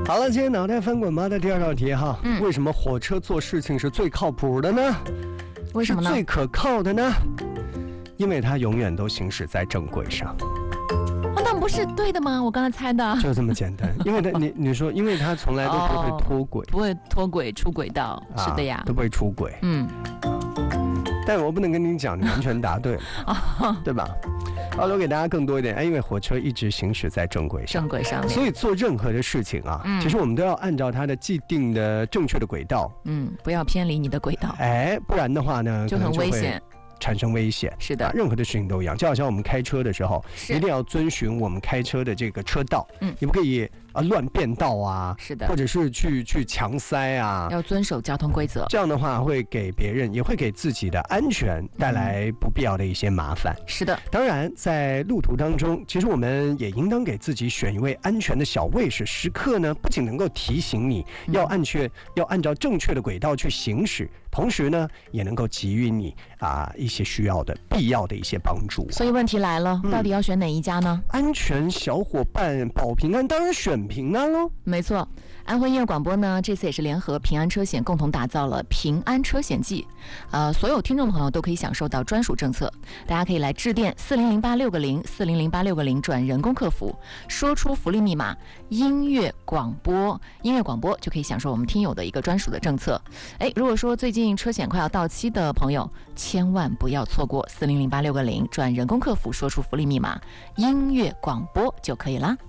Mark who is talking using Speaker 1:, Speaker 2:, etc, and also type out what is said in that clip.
Speaker 1: 好了，今天脑袋翻滚吧的第二道题哈，为什么火车做事情是最靠谱的呢？
Speaker 2: 为什么呢？
Speaker 1: 是最可靠的呢？因为它永远都行驶在正轨上。
Speaker 2: 那不是对的吗？我刚才猜的。
Speaker 1: 就这么简单，因为它你说，因为它从来都不会脱轨，
Speaker 2: 不会脱轨出轨道，是的呀，
Speaker 1: 都不会出轨。但我不能跟你讲，你完全答对了，对吧？好，留给大家更多一点。因为火车一直行驶在正轨上，所以做任何的事情啊，其实我们都要按照它的既定的正确的轨道，
Speaker 2: 不要偏离你的轨道，
Speaker 1: 不然的话呢，
Speaker 2: 就很危险。
Speaker 1: 产生危险。
Speaker 2: 是的，
Speaker 1: 任何的事情都一样，就好像我们开车的时候，一定要遵循我们开车的这个车道，你不可以乱变道啊，
Speaker 2: 是的，
Speaker 1: 或者是去强塞啊，
Speaker 2: 要遵守交通规则。
Speaker 1: 这样的话会给别人，也会给自己的安全带来不必要的一些麻烦。
Speaker 2: 是的，
Speaker 1: 当然在路途当中，其实我们也应当给自己选一位安全的小卫士，时刻呢不仅能够提醒你要按照正确的轨道去行驶，同时呢也能够给予你一些需要的必要的一些帮助。
Speaker 2: 所以问题来了，到底要选哪一家呢？
Speaker 1: 安全小伙伴保平安，当然选平安咯。
Speaker 2: 没错，安徽音乐广播呢这次也是联合平安车险共同打造了平安车险季，所有听众朋友都可以享受到专属政策。大家可以来致电400860400860转人工客服，说出福利密码音乐广播就可以享受我们听友的一个专属的政策。如果说最近车险快要到期的朋友，千万不要错过400860转人工客服，说出福利密码音乐广播就可以啦。